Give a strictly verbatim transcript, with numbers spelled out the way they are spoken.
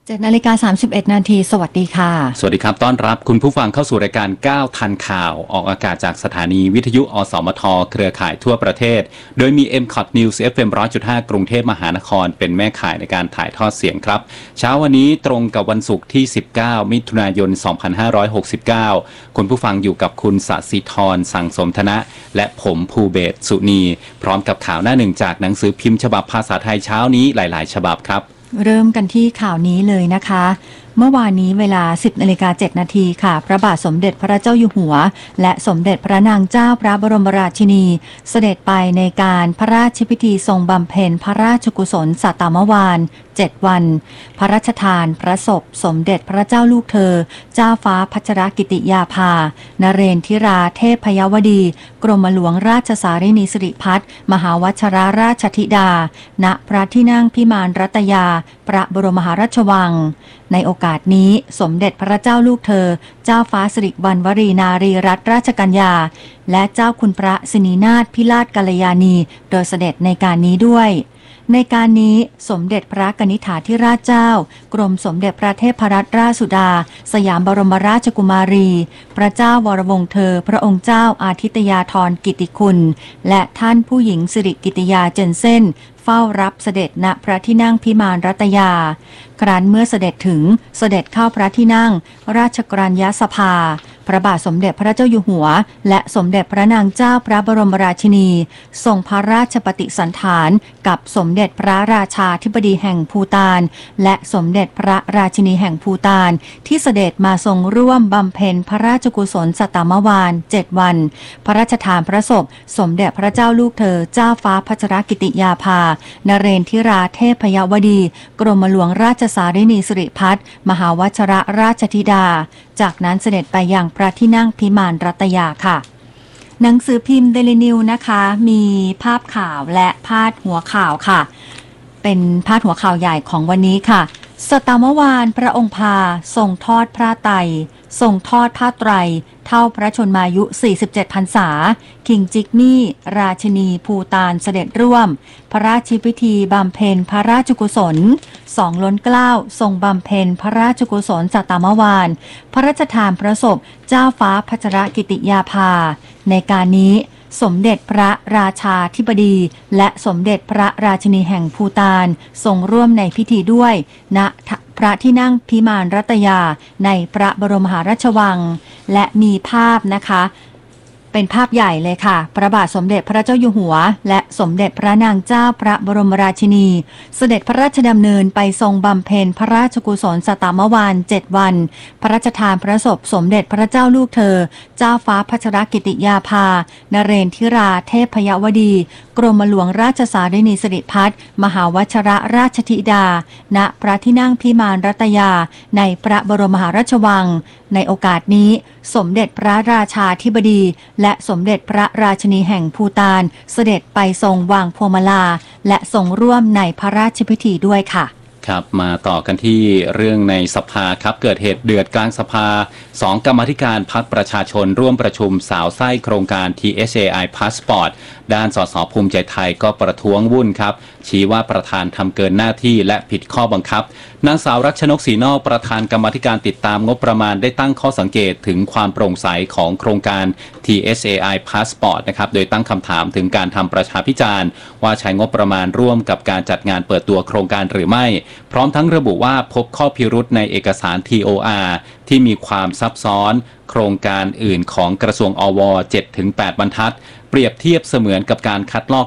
เจ็ดนาฬิกาสามสิบเอ็ดนาทีสวัสดีค่ะสวัสดีครับต้อนรับคุณผู้ฟังเข้าสู่รายการก้าวทันข่าวออกอากาศจากสถานีวิทยุอสมทเครือข่ายทั่วประเทศโดยมี เอ็ม คอท News เอฟ เอ็ม หนึ่งร้อยจุดห้า กรุงเทพมหานครเป็นแม่ข่ายในการถ่ายทอดเสียงครับเช้าวันนี้ตรงกับวันศุกร์ที่สิบเก้ามิถุนายนสองพันห้าร้อยหกสิบเก้าคุณผู้ฟังอยู่กับคุณสศิธรสังสมธนะและผมภูเบศรสุนีพร้อมกับข่าวหน้าหนึ่งจากหนังสือพิมพ์ฉบับภาษาไทยเช้านี้หลายๆฉบับครับเริ่มกันที่ข่าวนี้เลยนะคะเมื่อวานนี้เวลา สิบนาฬิกาเจ็ดนาทีค่ะพระบาทสมเด็จพระเจ้าอยู่หัวและสมเด็จพระนางเจ้าพระบรมราชินีเสด็จไปในการพระราชพิธีทรงบำเพ็ญพระราชกุศลสัตตมวาลเจ็ดวันพระราชทานพระศพสมเด็จพระเจ้าลูกเธอเจ้าฟ้าพัชรกิติยาภานเรนทิราเทพยวดีกรมหลวงราชสารินีสิริพัฒน์มหาวชิรราชธิดาณพระที่นั่งพิมานรัตยาพระบรมมหาราชวังในโอกาสนี้สมเด็จพระเจ้าลูกเธอเจ้าฟ้าสิริวัณวรีนารีรัตนราชกัญญาและเจ้าคุณพระสินีนาถพิราชกัลยาณีโดยเสด็จในการนี้ด้วยในการนี้สมเด็จพระกนิษฐาธิราชเจ้ากรมสมเด็จพระเทพรัตนราชสุดาสยามบรมราชกุมารีพระเจ้าวรวงศ์เธอพระองค์เจ้าอาทิตยาธรกิติคุณและท่านผู้หญิงสิริกิติยาเจนเซ่นเฝ้ารับเสด็จณพระที่นั่งพิมานรัตยาครั้นเมื่อเสด็จถึงเสด็จเข้าพระที่นั่งราชกรัญญสภาพระบาทสมเด็จพระเจ้าอยู่หัวและสมเด็จพระนางเจ้าพระบรมราชินีทรงพระราชปฏิสันถานกับสมเด็จพระราชาธิบดีแห่งภูฏานและสมเด็จพระราชินีแห่งภูฏานที่เสด็จมาทรงร่วมบำเพ็ญพระราชกุศลสัตตมวาลเจ็ดวันพระราชทานพระศพสมเด็จพระเจ้าลูกเธอเจ้าฟ้าพัชรกิติยาภานเรนทิราเทพยวดีกรมหลวงราชสารินีสิริพัฒน์มหาวชิรราชธิดาจากนั้นเสด็จไปยังพระที่นั่งพิมานรัตยาค่ะหนังสือพิมพ์เดลินิวนะคะมีภาพข่าวและพาดหัวข่าวค่ะเป็นพาดหัวข่าวใหญ่ของวันนี้ค่ะสัตตมวาลพระองค์พาทรงทอดพระไตรทรงทอดผ้าไตรเท่าพระชนมายุสี่สิบเจ็ดพรรษาคิงจิกมี่ราชินีภูฏานเสด็จร่วมพระราชพิธีบำเพ็ญพระราชกุศลสองล้นเกล้าทรงบำเพ็ญพระราชกุศลสัตตมวาลพระราชทานพระศพเจ้าฟ้าพัชรกิติยาภาในการนี้สมเด็จพระราชาธิบดีและสมเด็จพระราชินีแห่งภูฏานทรงร่วมในพิธีด้วยณพระที่นั่งพิมานรัตยาในพระบรมมหาราชวังและมีภาพนะคะเป็นภาพใหญ่เลยค่ะพระบาทสมเด็จพระเจ้าอยู่หัวและสมเด็จพระนางเจ้าพระบรมราชินีเสด็จพระราชดำเนินไปทรงบำเพ็ญพระราชกุศลสัตตมวาลเจ็ดวันพระราชทานพระศพสมเด็จพระเจ้าลูกเธอเจ้าฟ้าพัชรกิติยาภานเรนทิราเทพยวดีกรมหลวงราชสารินีสิริพัฒน์มหาวชิรราชธิดาณพระที่นั่งพิมานรัตยาในพระบรมมหาราชวังในโอกาสนี้สมเด็จพระราชาธิบดีและสมเด็จพระราชินีแห่งภูฏานเสด็จไปทรงวางพวงมาลาและทรงร่วมในพระราชพิธีด้วยค่ะครับมาต่อกันที่เรื่องในสภาครับเกิดเหตุเดือดกลางสภาสองกรรมาธิการพรรคประชาชนร่วมประชุมสาวไส้โครงการ ที เอส เอ ไอ Passport ด้านสสภูมิใจไทยก็ประท้วงวุ่นครับชี้ว่าประธานทำเกินหน้าที่และผิดข้อบังคับนางสาวรักชนกศรีนอกประธานกรรมาธิการติดตามงบประมาณได้ตั้งข้อสังเกตถึงความโปร่งใสของโครงการ ที เอส เอ ไอ Passport นะครับโดยตั้งคำถามถึงการทำประชาพิจารณ์ว่าใช้งบประมาณร่วมกับการจัดงานเปิดตัวโครงการหรือไม่พร้อมทั้งระบุว่าพบข้อพิรุธในเอกสาร ที โอ อาร์ ที่มีความซับซ้อนโครงการอื่นของกระทรวงอว เจ็ดถึงแปด บรรทัดเปรียบเทียบเสมือนกับการคัดลอก